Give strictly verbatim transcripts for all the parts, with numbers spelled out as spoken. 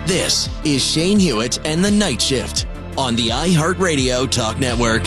This is Shane Hewitt and the Night Shift on the iHeartRadio Talk Network.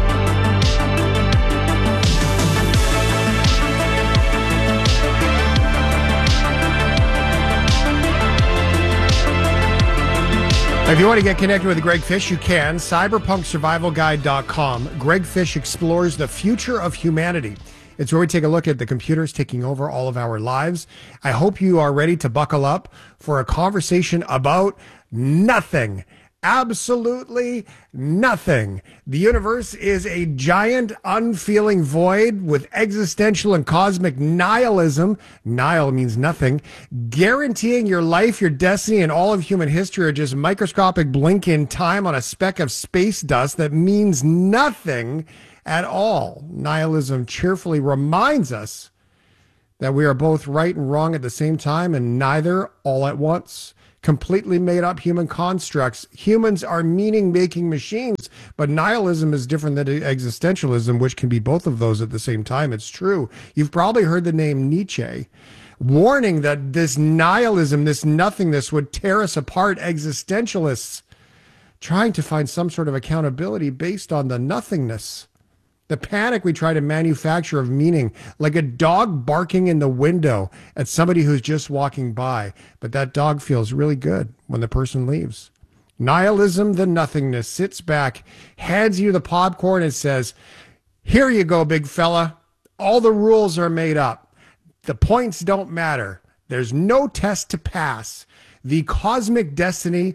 If you want to get connected with Greg Fish, you can. cyberpunk survival guide dot com. Greg Fish explores the future of humanity. It's where we take a look at the computers taking over all of our lives. I hope you are ready to buckle up for a conversation about nothing. Absolutely nothing. The universe is a giant, unfeeling void with existential and cosmic nihilism. Nihil means nothing. Guaranteeing your life, your destiny, and all of human history are just microscopic blink in time on a speck of space dust that means nothing at all. Nihilism cheerfully reminds us that we are both right and wrong at the same time and neither all at once. Completely made up human constructs. Humans are meaning-making machines, but nihilism is different than existentialism, which can be both of those at the same time. It's true. You've probably heard the name Nietzsche, warning that this nihilism, this nothingness would tear us apart. Existentialists trying to find some sort of accountability based on the nothingness. The panic we try to manufacture of meaning, like a dog barking in the window at somebody who's just walking by. But that dog feels really good when the person leaves. Nihilism, the nothingness, sits back, hands you the popcorn and says, here you go, big fella. All the rules are made up. The points don't matter. There's no test to pass. The cosmic destiny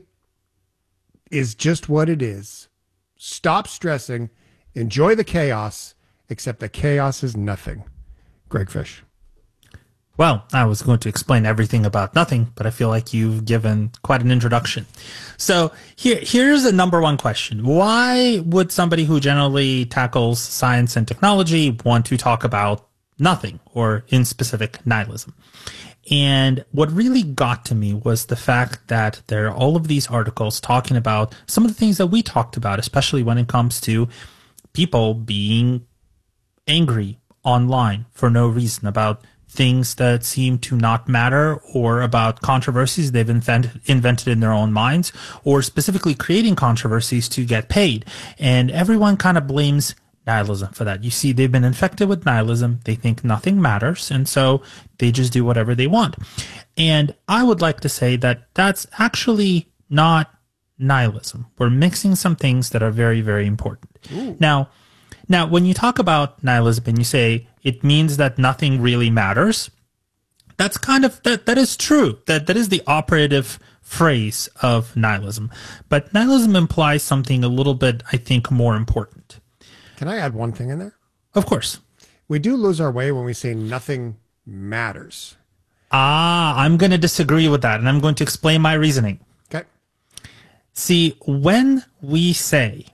is just what it is. Stop stressing. Enjoy the chaos, except the chaos is nothing. Greg Fish. Well, I was going to explain everything about nothing, but I feel like you've given quite an introduction. So here, here's the number one question. Why would somebody who generally tackles science and technology want to talk about nothing, or in specific, nihilism? And what really got to me was the fact that there are all of these articles talking about some of the things that we talked about, especially when it comes to people being angry online for no reason about things that seem to not matter, or about controversies they've invented, invented in their own minds, or specifically creating controversies to get paid. And everyone kind of blames nihilism for that. You see, they've been infected with nihilism. They think nothing matters, and so they just do whatever they want. And I would like to say that that's actually not nihilism. We're mixing some things that are very, very important. Ooh. Now, now, when you talk about nihilism and you say it means that nothing really matters, that's kind of, that, that is true. That, that is the operative phrase of nihilism. But nihilism implies something a little bit, I think, more important. Can I add one thing in there? Of course. We do lose our way when we say nothing matters. Ah, I'm going to disagree with that, and I'm going to explain my reasoning. Okay. See, when we say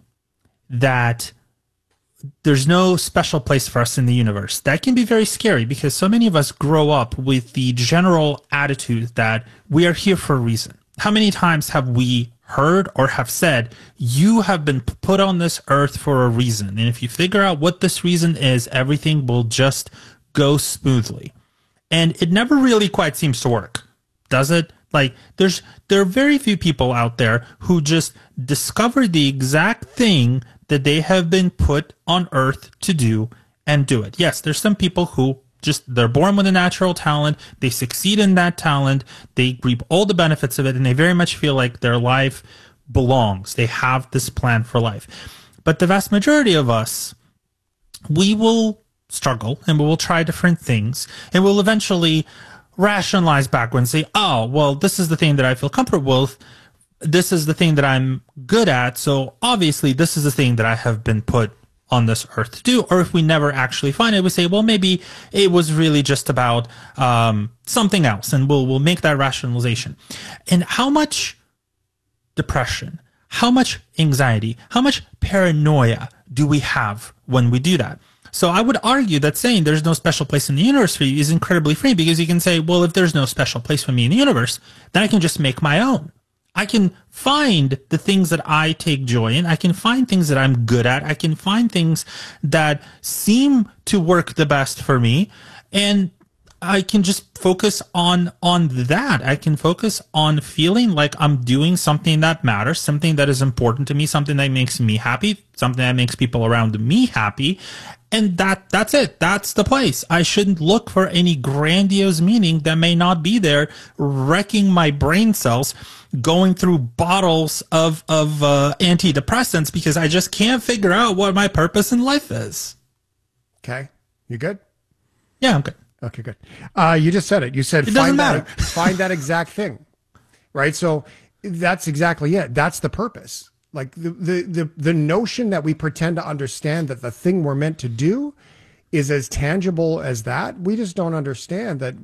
that there's no special place for us in the universe, that can be very scary, because so many of us grow up with the general attitude that we are here for a reason. How many times have we heard or have said, you have been put on this earth for a reason, and if you figure out what this reason is, everything will just go smoothly? And it never really quite seems to work, does it? Like, there's there are very few people out there who just discover the exact thing that they have been put on earth to do and do it. Yes, there's some people who just, they're born with a natural talent, they succeed in that talent, they reap all the benefits of it, and they very much feel like their life belongs. They have this plan for life. But the vast majority of us, we will struggle and we will try different things, and we'll eventually rationalize backwards and say, oh, well, this is the thing that I feel comfortable with. This is the thing that I'm good at. So obviously this is the thing that I have been put on this earth to do. Or if we never actually find it, we say, well, maybe it was really just about um, something else. And we'll, we'll make that rationalization. And how much depression, how much anxiety, how much paranoia do we have when we do that? So I would argue that saying there's no special place in the universe for you is incredibly free, because you can say, well, if there's no special place for me in the universe, then I can just make my own. I can find the things that I take joy in. I can find things that I'm good at. I can find things that seem to work the best for me. And I can just focus on on that. I can focus on feeling like I'm doing something that matters, something that is important to me, something that makes me happy, something that makes people around me happy. And that that's it. That's the place. I shouldn't look for any grandiose meaning that may not be there, wrecking my brain cells, going through bottles of, of uh, antidepressants because I just can't figure out what my purpose in life is. Okay. You good? Yeah, I'm good. Okay, good. Uh, you just said it. You said it find doesn't that, matter. find that exact thing, right? So that's exactly it. That's the purpose. Like the, the, the, the notion that we pretend to understand that the thing we're meant to do is as tangible as that. We just don't understand that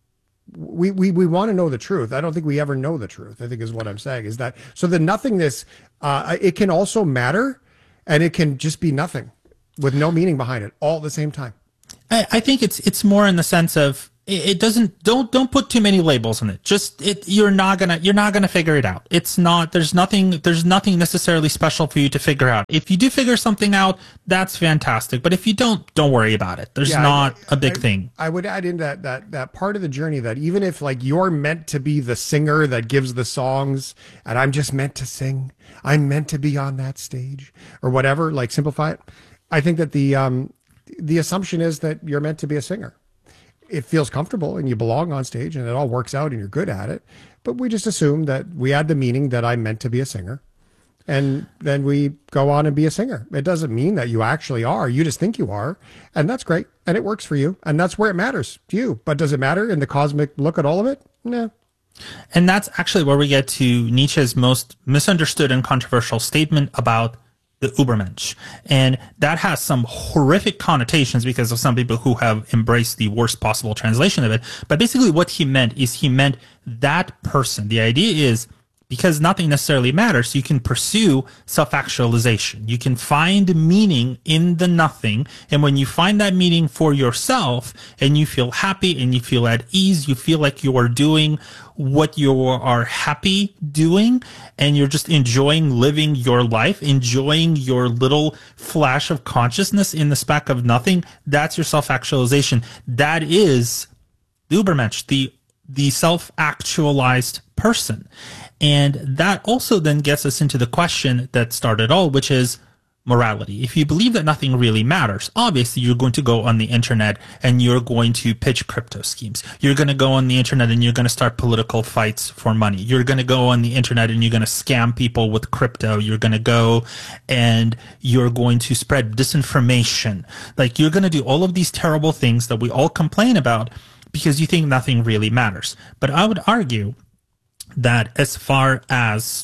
we, we, we want to know the truth. I don't think we ever know the truth, I think is what I'm saying, is that, so the nothingness, uh, it can also matter and it can just be nothing with no meaning behind it all at the same time. I, I think it's, it's more in the sense of, it doesn't, don't, don't put too many labels on it. Just it, you're not gonna, you're not gonna figure it out. It's not, there's nothing, there's nothing necessarily special for you to figure out. If you do figure something out, that's fantastic. But if you don't, don't worry about it. There's yeah, not I, a big I, thing. I would add in that, that, that part of the journey that even if like you're meant to be the singer that gives the songs and I'm just meant to sing, I'm meant to be on that stage or whatever, like simplify it. I think that the, um, the assumption is that you're meant to be a singer. It feels comfortable and you belong on stage and it all works out and you're good at it. But we just assume that we add the meaning that I'm meant to be a singer. And then we go on and be a singer. It doesn't mean that you actually are. You just think you are. And that's great. And it works for you. And that's where it matters to you. But does it matter in the cosmic look at all of it? No. And that's actually where we get to Nietzsche's most misunderstood and controversial statement about the Übermensch. And that has some horrific connotations because of some people who have embraced the worst possible translation of it. But basically what he meant is he meant that person. The idea is because nothing necessarily matters, you can pursue self-actualization. You can find meaning in the nothing. And when you find that meaning for yourself and you feel happy and you feel at ease, you feel like you are doing what you are happy doing and you're just enjoying living your life, enjoying your little flash of consciousness in the speck of nothing, that's your self-actualization. That is the Übermensch, the, the self-actualized person. And that also then gets us into the question that started all, which is morality. If you believe that nothing really matters, obviously you're going to go on the internet and you're going to pitch crypto schemes. You're going to go on the internet and you're going to start political fights for money. You're going to go on the internet and you're going to scam people with crypto. You're going to go and you're going to spread disinformation. Like you're going to do all of these terrible things that we all complain about because you think nothing really matters. But I would argue that as far as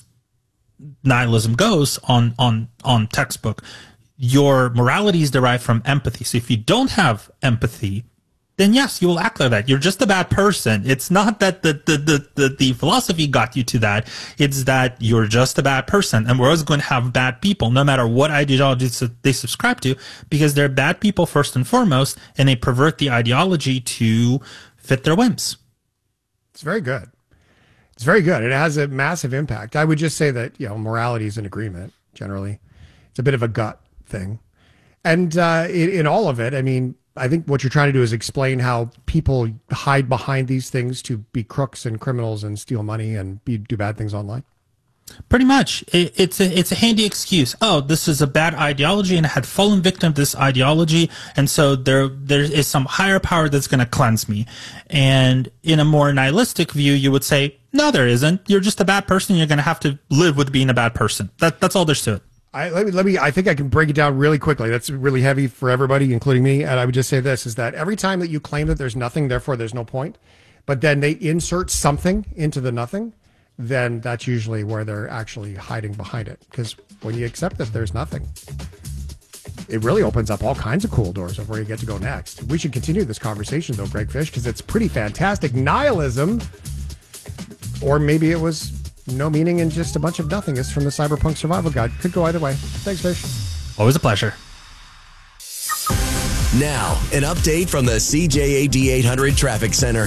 nihilism goes on, on, on textbook, your morality is derived from empathy. So if you don't have empathy, then yes, you will act like that. You're just a bad person. It's not that the, the, the, the, the philosophy got you to that. It's that you're just a bad person. And we're always going to have bad people, no matter what ideologies they subscribe to, because they're bad people first and foremost, and they pervert the ideology to fit their whims. It's very good. It's very good. It has a massive impact. I would just say that, you know, morality is an agreement, generally. It's a bit of a gut thing. And uh, in, in all of it, I mean, I think what you're trying to do is explain how people hide behind these things to be crooks and criminals and steal money and be, do bad things online. Pretty much. It, it's a it's a handy excuse. Oh, this is a bad ideology and I had fallen victim to this ideology. And so there there is some higher power that's going to cleanse me. And in a more nihilistic view, you would say, no, there isn't. You're just a bad person. You're going to have to live with being a bad person. That That's all there's to it. I, let me, let me, I think I can break it down really quickly. That's really heavy for everybody, including me. And I would just say this, is that every time that you claim that there's nothing, therefore there's no point, but then they insert something into the nothing, then that's usually where they're actually hiding behind it. Because when you accept that there's nothing, it really opens up all kinds of cool doors of where you get to go next. We should continue this conversation, though, Greg Fish, because it's pretty fantastic. Nihilism, or maybe it was no meaning and just a bunch of nothingness from the Cyberpunk Survival Guide. Could go either way. Thanks, Fish. Always a pleasure. Now, an update from the C J A D eight hundred Traffic Center.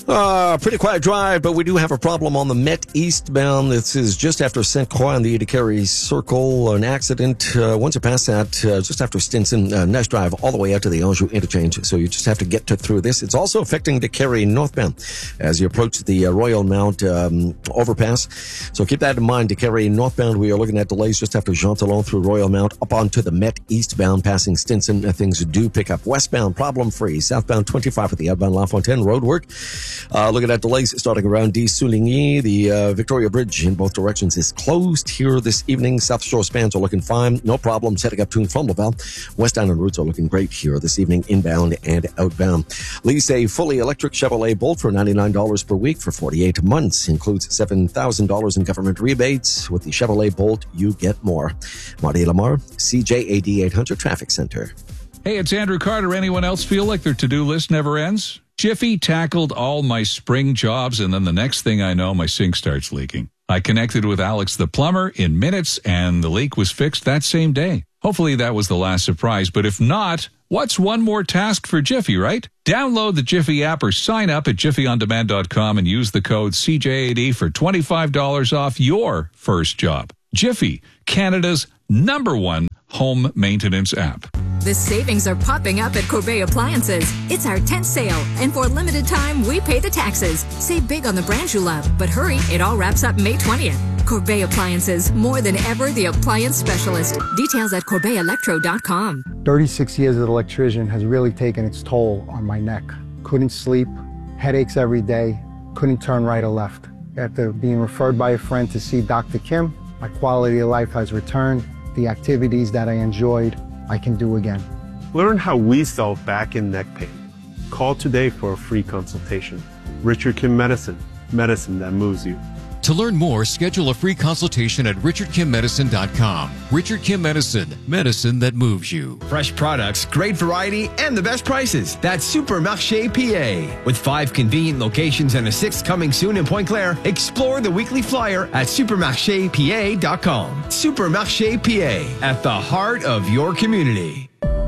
Uh, pretty quiet drive, but we do have a problem on the Met eastbound. This is just after Saint Croix and the Itacarry Circle. An accident. Uh, once you pass that, uh, just after Stinson, uh, next drive all the way out to the Anjou interchange. So you just have to get to, through this. It's also affecting Itacarry northbound as you approach the uh, Royal Mount um, overpass. So keep that in mind. Itacarry northbound, we are looking at delays just after Jean Talon through Royal Mount up onto the Met eastbound, passing Stinson. Uh, things do pick up. Westbound, problem free. Southbound twenty-five at the outbound La Fontaine road work. Uh, looking at delays starting around D. Souligny. The uh, Victoria Bridge in both directions is closed here this evening. South Shore spans are looking fine. No problems heading up to from Laval. West Island routes are looking great here this evening, inbound and outbound. Lease a fully electric Chevrolet Bolt for ninety-nine dollars per week for forty-eight months. Includes seven thousand dollars in government rebates. With the Chevrolet Bolt, you get more. Marty Lamar, C J A D eight hundred Traffic Center. Hey, it's Andrew Carter. Anyone else feel like their to-do list never ends? Jiffy tackled all my spring jobs, and then the next thing I know, my sink starts leaking. I connected with Alex the plumber in minutes, and the leak was fixed that same day. Hopefully that was the last surprise, but if not, what's one more task for Jiffy, right? Download the Jiffy app or sign up at jiffy on demand dot com and use the code C J A D for twenty-five dollars off your first job. Jiffy, Canada's number one home maintenance app. The savings are popping up at Corbeil Appliances. It's our tenth sale, and for a limited time, we pay the taxes. Save big on the brands you love, but hurry, it all wraps up May twentieth. Corbeil Appliances, more than ever the appliance specialist. Details at corbeil electro dot com. thirty-six years as an electrician has really taken its toll on my neck. Couldn't sleep, headaches every day, couldn't turn right or left. After being referred by a friend to see Doctor Kim, my quality of life has returned. The activities that I enjoyed, I can do again. Learn how we solve back and neck pain. Call today for a free consultation. Richard Kim Medicine, medicine that moves you. To learn more, schedule a free consultation at richard kim medicine dot com. Richard Kim Medicine, medicine that moves you. Fresh products, great variety, and the best prices. That's Supermarché P A. With five convenient locations and a sixth coming soon in Pointe-Claire, explore the weekly flyer at supermarché p a dot com. Supermarché P A, at the heart of your community.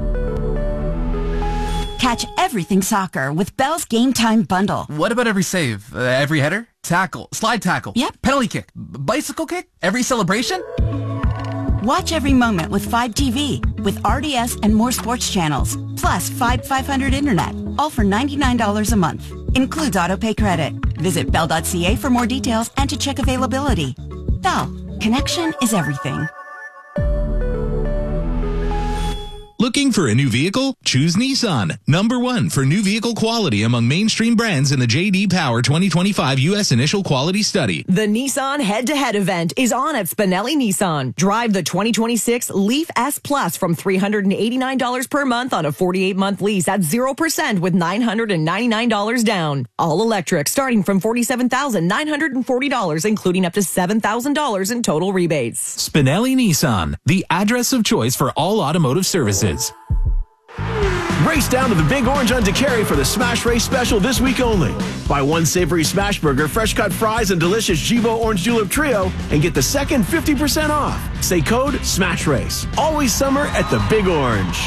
Catch everything soccer with Bell's Game Time Bundle. What about every save? Uh, every header? Tackle? Slide tackle? Yep. Penalty kick? B- bicycle kick? Every celebration? Watch every moment with Fibe T V with R D S and more sports channels. Plus Fibe five hundred Internet. All for ninety-nine dollars a month. Includes autopay credit. Visit bell dot c a for more details and to check availability. Bell. Connection is everything. Looking for a new vehicle? Choose Nissan. Number one for new vehicle quality among mainstream brands in the J D Power twenty twenty-five U S Initial Quality Study. The Nissan Head-to-Head event is on at Spinelli Nissan. Drive the twenty twenty-six Leaf S Plus from three hundred eighty-nine dollars per month on a forty-eight month lease at zero percent with nine hundred ninety-nine dollars down. All electric starting from forty-seven thousand nine hundred forty dollars, including up to seven thousand dollars in total rebates. Spinelli Nissan, the address of choice for all automotive services. Race down to the Big Orange on Itacarry for the Smash Race special this week only. Buy one savory smash burger, fresh cut fries, and delicious Jibo Orange Julep Trio, and get the second fifty percent off. Say code SMASH RACE. Always summer at the Big Orange.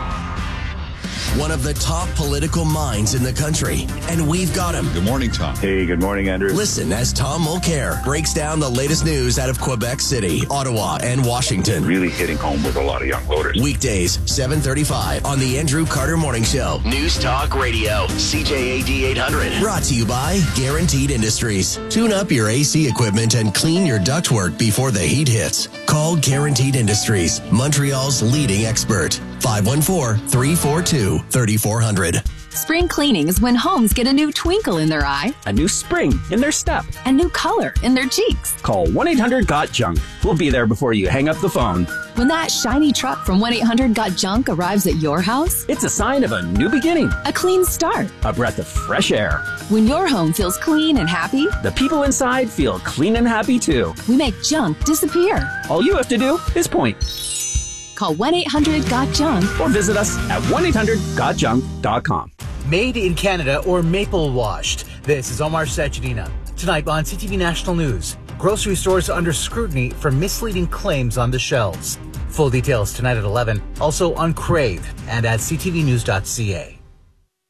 One of the top political minds in the country, and we've got him. Good morning, Tom. Hey, good morning, Andrew. Listen as Tom Mulcair breaks down the latest news out of Quebec City, Ottawa, and Washington. Really hitting home with a lot of young voters. Weekdays, seven thirty-five on the Andrew Carter Morning Show. News Talk Radio, C J A D eight hundred. Brought to you by Guaranteed Industries. Tune up your A C equipment and clean your ductwork before the heat hits. Call Guaranteed Industries, Montreal's leading expert. five one four, three four two, three four zero zero. Spring cleaning is when homes get a new twinkle in their eye, a new spring in their step, a new color in their cheeks. Call one eight hundred got junk. We'll be there before you hang up the phone. When that shiny truck from one eight hundred got junk arrives at your house, it's a sign of a new beginning, a clean start, a breath of fresh air. When your home feels clean and happy, the people inside feel clean and happy too. We make junk disappear. All you have to do is point. Call one eight hundred got junk or visit us at one eight hundred got junk dot com. Made in Canada or maple washed. This is Omar Sachedina. Tonight on C T V National News, grocery stores under scrutiny for misleading claims on the shelves. Full details tonight at eleven, also on Crave and at c t v news dot c a.